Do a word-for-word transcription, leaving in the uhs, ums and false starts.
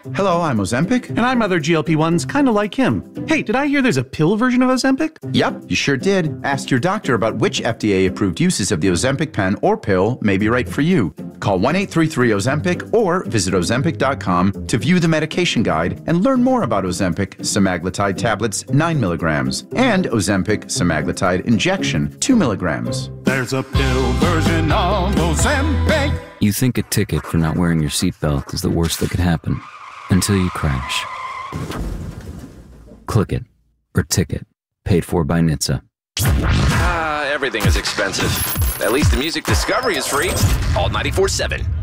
Hello, I'm Ozempic. And I'm other G L P ones, kind of like him. Hey, did I hear there's a pill version of Ozempic? Yep, you sure did. Ask your doctor about which F D A-approved uses of the Ozempic pen or pill may be right for you. Call one eight three three Ozempic or visit Ozempic dot com to view the medication guide and learn more about Ozempic semaglutide tablets nine milligrams and Ozempic semaglutide injection two milligrams. There's a pill version of Ozempic. You think a ticket for not wearing your seatbelt is the worst that could happen until you crash. Click it or ticket. Paid for by N H T S A. Ah, everything is expensive. At least the music discovery is free. All ninety-four seven.